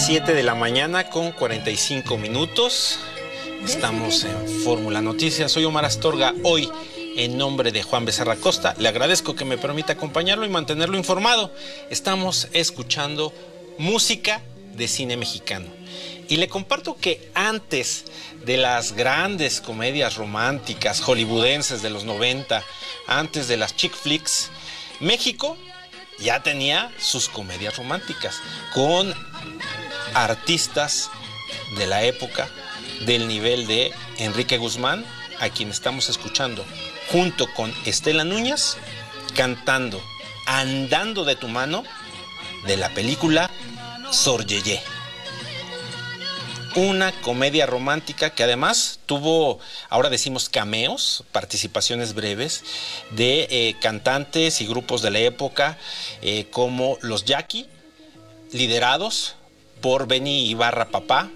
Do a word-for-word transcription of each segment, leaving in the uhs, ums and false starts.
siete de la mañana con cuarenta y cinco minutos. Estamos en Fórmula Noticias. Soy Omar Astorga. Hoy, en nombre de Juan Becerra Costa, le agradezco que me permita acompañarlo y mantenerlo informado. Estamos escuchando música de cine mexicano. Y le comparto que antes de las grandes comedias románticas hollywoodenses de los noventa, antes de las chick flicks, México ya tenía sus comedias románticas con artistas de la época del nivel de Enrique Guzmán, a quien estamos escuchando, junto con Estela Núñez, cantando Andando de tu mano, de la película Sor Yeye. Una comedia romántica que además tuvo, ahora decimos cameos, participaciones breves de eh, cantantes y grupos de la época, eh, como los Jackie, liderados por Benny Ibarra Papá,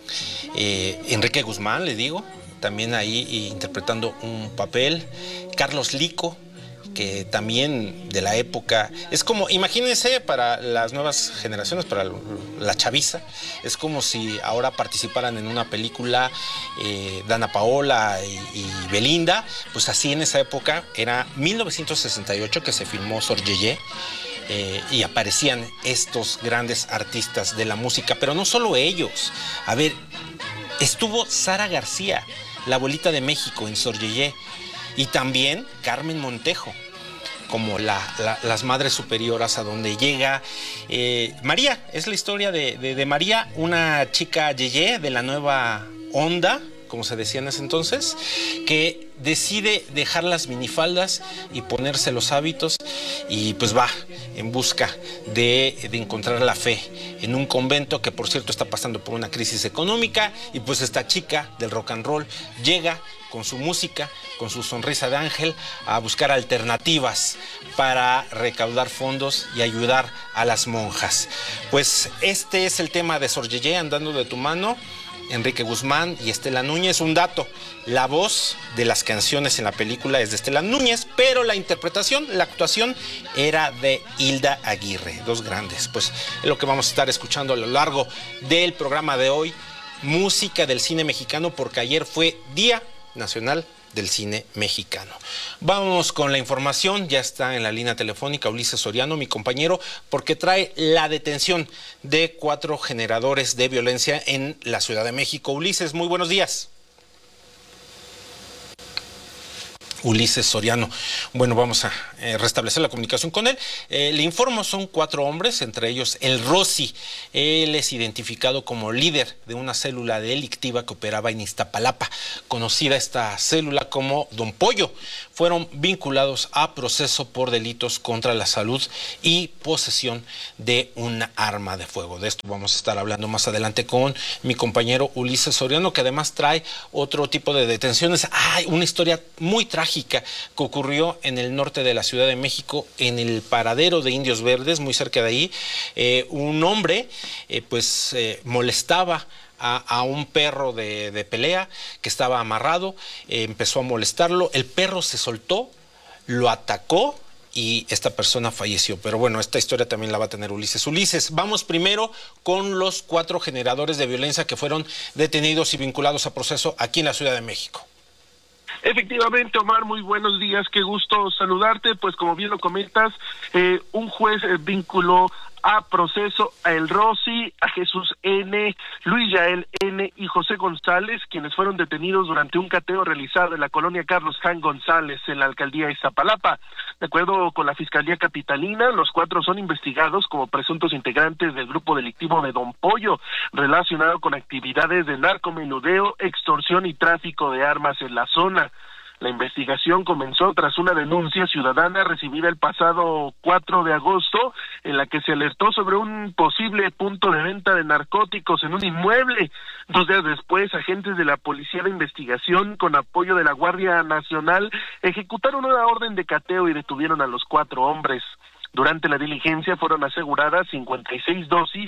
eh, Enrique Guzmán, le digo, también ahí interpretando un papel, Carlos Lico, que también de la época, es como, imagínense para las nuevas generaciones, para la chaviza, es como si ahora participaran en una película eh, Dana Paola y, y Belinda, pues así en esa época era mil novecientos sesenta y ocho que se filmó Sor Yeye, eh, y aparecían estos grandes artistas de la música, pero no solo ellos, a ver, estuvo Sara García, la abuelita de México en Sor Yeye, y también Carmen Montejo, como la, la, las madres superioras a donde llega. Eh, María, es la historia de, de, de María, una chica yeye de la nueva onda, como se decía en ese entonces, que decide dejar las minifaldas y ponerse los hábitos y pues va en busca de, de encontrar la fe en un convento que, por cierto, está pasando por una crisis económica, y pues esta chica del rock and roll llega con su música, con su sonrisa de ángel, a buscar alternativas para recaudar fondos y ayudar a las monjas. Pues este es el tema de Sor Yeye, Andando de tu mano, Enrique Guzmán y Estela Núñez. Un dato, la voz de las canciones en la película es de Estela Núñez, pero la interpretación, la actuación era de Hilda Aguirre, dos grandes. Pues es lo que vamos a estar escuchando a lo largo del programa de hoy, música del cine mexicano, porque ayer fue Día Nacional del Cine Mexicano. Vamos con la información. Ya está en la línea telefónica Ulises Soriano, mi compañero, porque trae la detención de cuatro generadores de violencia en la Ciudad de México. Ulises, muy buenos días. Ulises Soriano. Bueno, vamos a eh, restablecer la comunicación con él. Eh, le informo, son cuatro hombres, entre ellos el Rosy. Él es identificado como líder de una célula delictiva que operaba en Iztapalapa, conocida esta célula como Don Pollo. Fueron vinculados a proceso por delitos contra la salud y posesión de un arma de fuego. De esto vamos a estar hablando más adelante con mi compañero Ulises Soriano, que además trae otro tipo de detenciones. Hay una historia muy trágica que ocurrió en el norte de la Ciudad de México, en el paradero de Indios Verdes, muy cerca de ahí. Eh, un hombre eh, pues eh, molestaba A, a un perro de, de pelea que estaba amarrado, eh, empezó a molestarlo, el perro se soltó, lo atacó y esta persona falleció. Pero bueno, esta historia también la va a tener Ulises. Ulises, vamos primero con los cuatro generadores de violencia que fueron detenidos y vinculados a proceso aquí en la Ciudad de México. Efectivamente, Omar, muy buenos días, qué gusto saludarte. Pues como bien lo comentas, eh, un juez eh, vinculó a proceso a El Rosy, a Jesús N., Luis Yael N. y José González, quienes fueron detenidos durante un cateo realizado en la colonia Carlos Jan González, en la alcaldía de Iztapalapa. De acuerdo con la Fiscalía Capitalina, los cuatro son investigados como presuntos integrantes del grupo delictivo de Don Pollo, relacionado con actividades de narcomenudeo, extorsión y tráfico de armas en la zona. La investigación comenzó tras una denuncia ciudadana recibida el pasado cuatro de agosto, en la que se alertó sobre un posible punto de venta de narcóticos en un inmueble. Dos días después, agentes de la Policía de Investigación, con apoyo de la Guardia Nacional, ejecutaron una orden de cateo y detuvieron a los cuatro hombres. Durante la diligencia fueron aseguradas cincuenta y seis dosis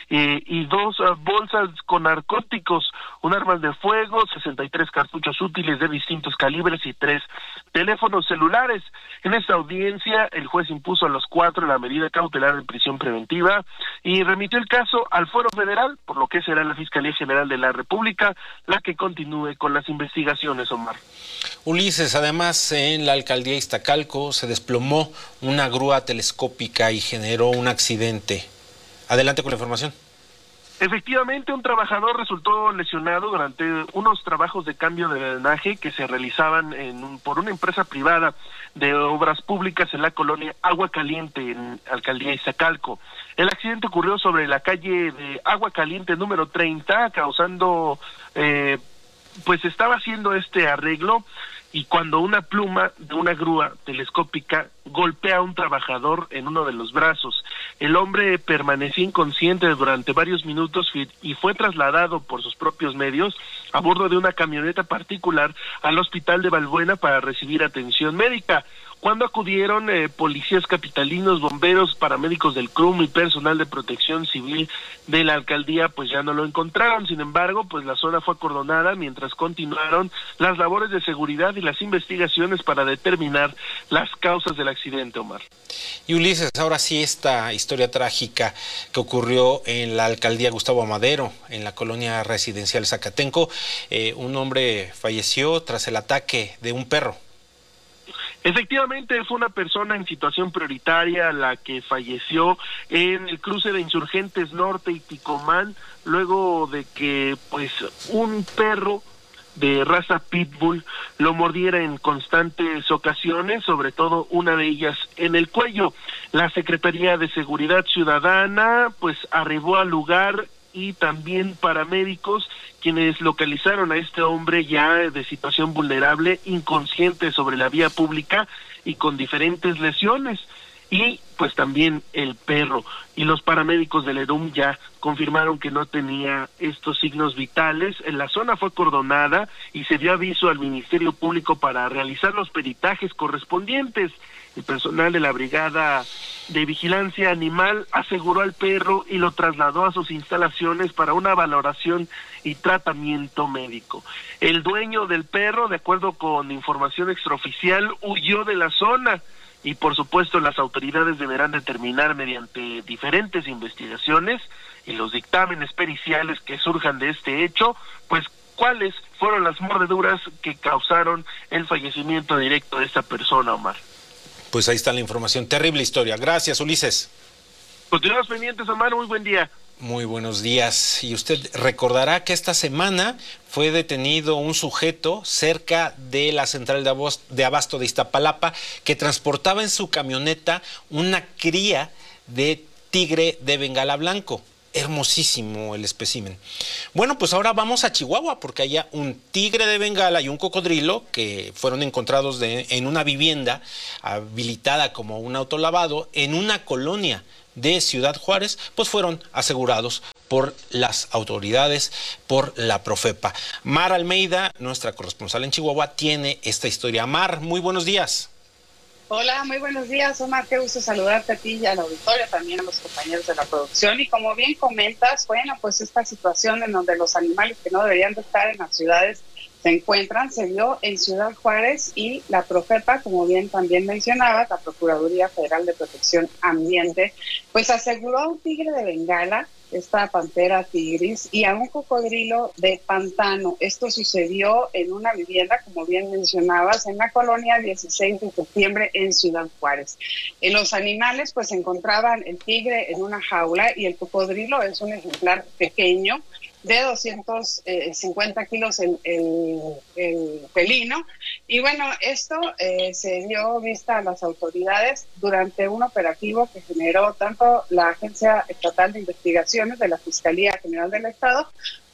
eh, y dos uh, bolsas con narcóticos, un arma de fuego, sesenta y tres cartuchos útiles de distintos calibres y tres teléfonos celulares. En esta audiencia, el juez impuso a los cuatro la medida cautelar de prisión preventiva y remitió el caso al Fuero Federal, por lo que será la Fiscalía General de la República la que continúe con las investigaciones, Omar. Ulises, además en la alcaldía de Iztacalco se desplomó una grúa telescópica y generó un accidente. Adelante con la información. Efectivamente, un trabajador resultó lesionado durante unos trabajos de cambio de drenaje que se realizaban en un, por una empresa privada de obras públicas en la colonia Agua Caliente, en Alcaldía Iztacalco. El accidente ocurrió sobre la calle de Agua Caliente número treinta, causando, eh, pues estaba haciendo este arreglo, y cuando una pluma de una grúa telescópica golpea a un trabajador en uno de los brazos. El hombre permaneció inconsciente durante varios minutos y fue trasladado por sus propios medios a bordo de una camioneta particular al hospital de Balbuena para recibir atención médica. Cuando acudieron eh, policías capitalinos, bomberos, paramédicos del C R U M y personal de protección civil de la alcaldía, pues ya no lo encontraron. Sin embargo, pues la zona fue acordonada mientras continuaron las labores de seguridad y las investigaciones para determinar las causas del accidente, Omar. Y Ulises, ahora sí esta historia trágica que ocurrió en la alcaldía Gustavo Amadero, en la colonia residencial Zacatenco. Eh, un hombre falleció tras el ataque de un perro. Efectivamente, fue una persona en situación prioritaria la que falleció en el cruce de Insurgentes Norte y Ticomán, luego de que pues un perro de raza pitbull lo mordiera en constantes ocasiones, sobre todo una de ellas en el cuello. La Secretaría de Seguridad Ciudadana pues arribó al lugar y también paramédicos, quienes localizaron a este hombre ya de situación vulnerable, inconsciente sobre la vía pública y con diferentes lesiones. Y pues también el perro, y los paramédicos del E R U M ya confirmaron que no tenía estos signos vitales. En la zona fue acordonada y se dio aviso al Ministerio Público para realizar los peritajes correspondientes. El personal de la Brigada de Vigilancia Animal aseguró al perro y lo trasladó a sus instalaciones para una valoración y tratamiento médico. El dueño del perro, de acuerdo con información extraoficial, huyó de la zona. Y por supuesto las autoridades deberán determinar mediante diferentes investigaciones y los dictámenes periciales que surjan de este hecho, pues cuáles fueron las mordeduras que causaron el fallecimiento directo de esta persona, Omar. Pues ahí está la información, terrible historia. Gracias, Ulises. Continuamos pendientes, Omar, muy buen día. Muy buenos días. Y usted recordará que esta semana fue detenido un sujeto cerca de la central de abasto, de abasto de Iztapalapa, que transportaba en su camioneta una cría de tigre de Bengala blanco. Hermosísimo el espécimen. Bueno, pues ahora vamos a Chihuahua, porque allá un tigre de Bengala y un cocodrilo que fueron encontrados de, en una vivienda habilitada como un autolavado en una colonia de Ciudad Juárez, pues fueron asegurados por las autoridades, por la Profepa. Mar Almeida, nuestra corresponsal en Chihuahua, tiene esta historia. Mar, muy buenos días. Hola, muy buenos días, Omar, qué gusto saludarte a ti y al auditorio, también a los compañeros de la producción. Y como bien comentas, bueno, pues esta situación en donde los animales que no deberían de estar en las ciudades se encuentran, se dio en Ciudad Juárez, y la Profepa, como bien también mencionabas, la Procuraduría Federal de Protección Ambiente, pues aseguró a un tigre de Bengala, esta pantera tigris, y a un cocodrilo de pantano. Esto sucedió en una vivienda, como bien mencionabas, en la colonia dieciséis de septiembre en Ciudad Juárez. En los animales pues se encontraban el tigre en una jaula y el cocodrilo es un ejemplar pequeño de doscientos cincuenta kilos el, el, el felino. Y bueno, esto eh, se dio vista a las autoridades durante un operativo que generó tanto la Agencia Estatal de Investigaciones de la Fiscalía General del Estado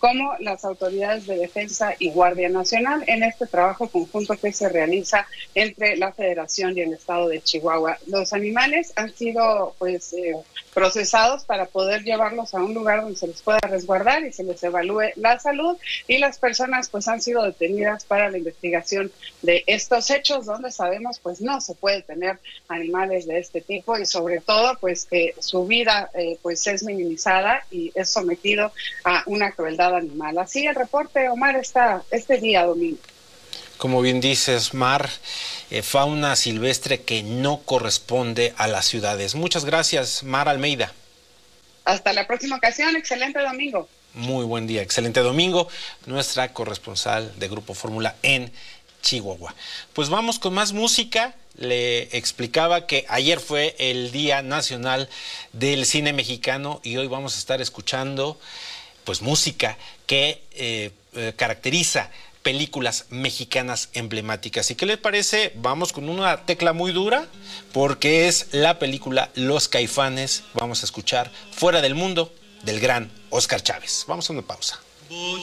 como las autoridades de defensa y Guardia Nacional en este trabajo conjunto que se realiza entre la Federación y el Estado de Chihuahua. Los animales han sido pues eh, procesados para poder llevarlos a un lugar donde se les pueda resguardar y se les evalúe la salud, y las personas pues han sido detenidas para la investigación de estos hechos, donde sabemos pues no se puede tener animales de este tipo, y sobre todo pues que su vida eh, pues es minimizada y es sometido a una crueldad animal. Así el reporte, Omar, está este día domingo. Como bien dices, Mar, eh, fauna silvestre que no corresponde a las ciudades. Muchas gracias, Mar Almeida. Hasta la próxima ocasión, excelente domingo. Muy buen día, excelente domingo, nuestra corresponsal de Grupo Fórmula en Chihuahua. Pues vamos con más música. Le explicaba que ayer fue el Día Nacional del Cine Mexicano y hoy vamos a estar escuchando pues música que eh, eh, caracteriza películas mexicanas emblemáticas. ¿Y qué les parece? Vamos con una tecla muy dura, porque es la película Los Caifanes. Vamos a escuchar Fuera del Mundo, del gran Óscar Chávez. Vamos a una pausa. Voy